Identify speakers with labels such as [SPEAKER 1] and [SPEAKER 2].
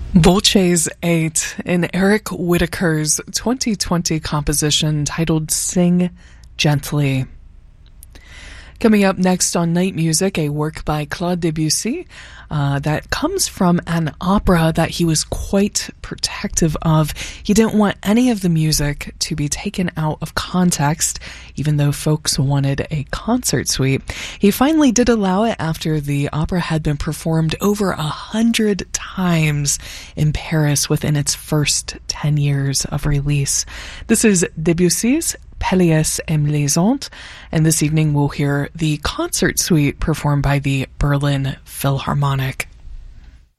[SPEAKER 1] Volches 8 in Eric Whitacre's 2020 composition titled Sing Gently. Coming up next on Night Music, a work by Claude Debussy that comes from an opera that he was quite protective of. He didn't want any of the music to be taken out of context, even though folks wanted a concert suite. He finally did allow it after the opera had been performed over 100 times in Paris within its first 10 years of release. This is Debussy's Pelléas et Mélisande, and this evening we'll hear the concert suite performed by the Berlin Philharmonic.